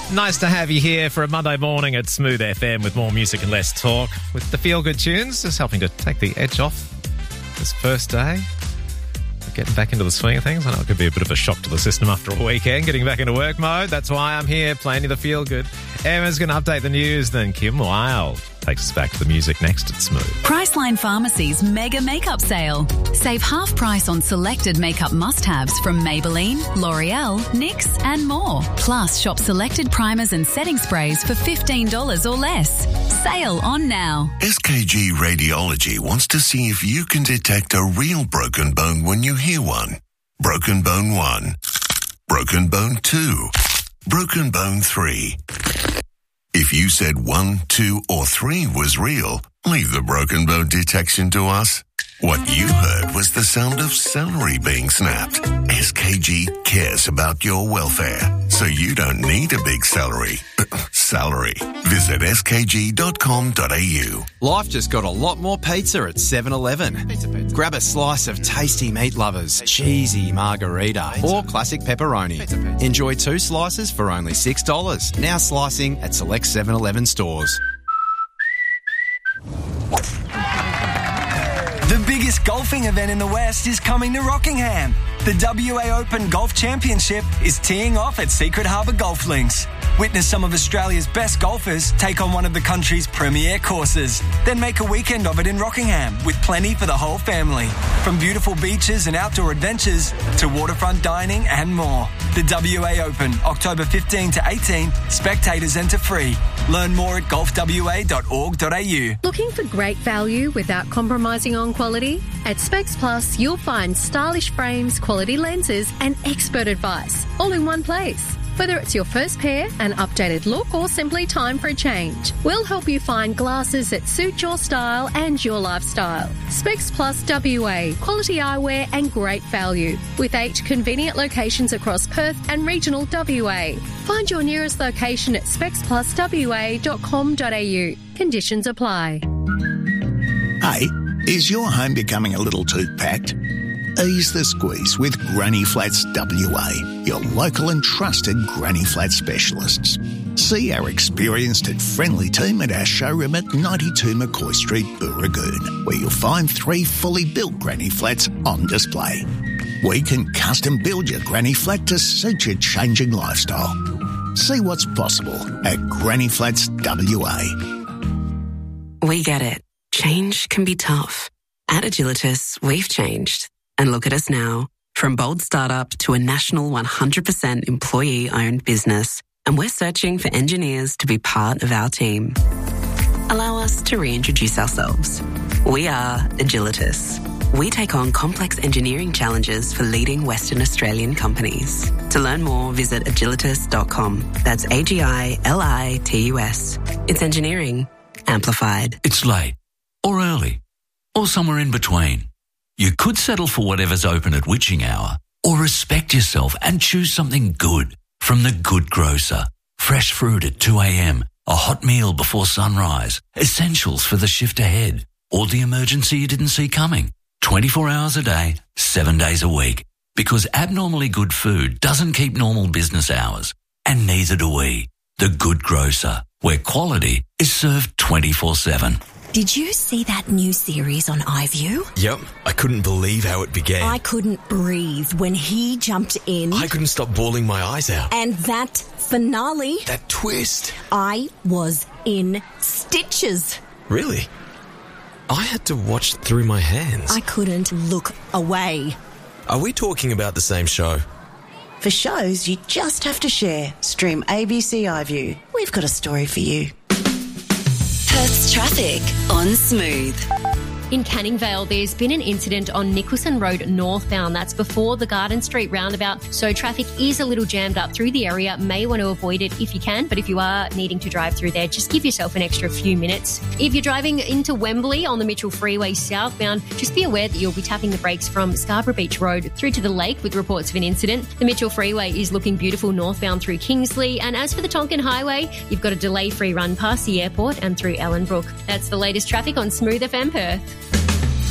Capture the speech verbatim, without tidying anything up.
Nice to have you here for a Monday morning at Smooth F M with more music and less talk. With the feel-good tunes, just helping to take the edge off this first day. Getting back into the swing of things. I know it could be a bit of a shock to the system after a weekend, getting back into work mode. That's why I'm here, playing you the feel-good. Emma's going to update the news, then Kim Wilde takes us back to the music next at Smooth. Priceline Pharmacy's mega makeup sale. Save half price on selected makeup must-haves from Maybelline, L'Oreal, N Y X and more. Plus, shop selected primers and setting sprays for fifteen dollars or less. Sale on now. S K G Radiology wants to see if you can detect a real broken bone when you hear one. Broken bone one. Broken bone two. Broken bone three. If you said one, two, or three was real, leave the broken bone detection to us. What you heard was the sound of celery being snapped. S K G cares about your welfare, so you don't need a big celery. Salary. Visit s k g dot com dot a u. Life just got a lot more pizza at seven eleven. Pizza, pizza. Grab a slice of tasty meat lovers, pizza. Cheesy margarita, pizza. Or classic pepperoni. Pizza, pizza. Enjoy two slices for only six dollars. Now slicing at select seven eleven stores. The biggest golfing event in the West is coming to Rockingham. The W A Open Golf Championship is teeing off at Secret Harbour Golf Links. Witness some of Australia's best golfers take on one of the country's premier courses. Then make a weekend of it in Rockingham with plenty for the whole family. From beautiful beaches and outdoor adventures to waterfront dining and more. The W A Open, October fifteenth to eighteenth. Spectators enter free. Learn more at golf w a dot org dot a u. Looking for great value without compromising on quality? At Specs Plus, you'll find stylish frames, quality lenses and expert advice all in one place. Whether it's your first pair, an updated look, or simply time for a change, we'll help you find glasses that suit your style and your lifestyle. Specs Plus W A, quality eyewear and great value, with eight convenient locations across Perth and regional W A. Find your nearest location at specs plus w a dot com dot a u. Conditions apply. Hey, is your home becoming a little too packed? Ease the squeeze with Granny Flats W A, your local and trusted Granny Flat specialists. See our experienced and friendly team at our showroom at ninety-two McCoy Street, Booragoon, where you'll find three fully built Granny Flats on display. We can custom build your Granny Flat to suit your changing lifestyle. See what's possible at Granny Flats W A. We get it. Change can be tough. At Agilitas, we've changed. And look at us now, from bold startup to a national one hundred percent employee-owned business. And we're searching for engineers to be part of our team. Allow us to reintroduce ourselves. We are Agilitas. We take on complex engineering challenges for leading Western Australian companies. To learn more, visit agilitas dot com. That's A G I L I T U S. It's engineering amplified. It's late, or early, or somewhere in between. You could settle for whatever's open at witching hour, or respect yourself and choose something good from The Good Grocer. Fresh fruit at two a.m, a hot meal before sunrise, essentials for the shift ahead, or the emergency you didn't see coming. twenty-four hours a day, seven days a week. Because abnormally good food doesn't keep normal business hours, and neither do we. The Good Grocer, where quality is served twenty-four seven. Did you see that new series on iView? Yep, I couldn't believe how it began. I couldn't breathe when he jumped in. I couldn't stop bawling my eyes out. And that finale. That twist. I was in stitches. Really? I had to watch through my hands. I couldn't look away. Are we talking about the same show? For shows you just have to share, stream A B C iView. We've got a story for you. Perth's traffic on Smooth. In Canning Vale, there's been an incident on Nicholson Road northbound. That's before the Garden Street roundabout. So traffic is a little jammed up through the area. May want to avoid it if you can. But if you are needing to drive through there, just give yourself an extra few minutes. If you're driving into Wembley on the Mitchell Freeway southbound, just be aware that you'll be tapping the brakes from Scarborough Beach Road through to the lake with reports of an incident. The Mitchell Freeway is looking beautiful northbound through Kingsley. And as for the Tonkin Highway, you've got a delay-free run past the airport and through Ellenbrook. That's the latest traffic on Smooth F M Perth.